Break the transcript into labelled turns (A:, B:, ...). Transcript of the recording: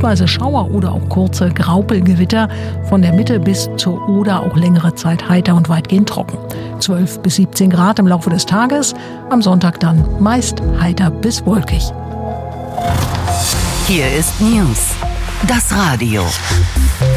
A: zeitweise Schauer oder auch kurze Graupelgewitter. Von der Mitte bis zur Oder auch längere Zeit heiter und weitgehend trocken. 12 bis 17 Grad im Laufe des Tages. Am Sonntag dann meist heiter bis wolkig.
B: Hier ist News. Das Radio.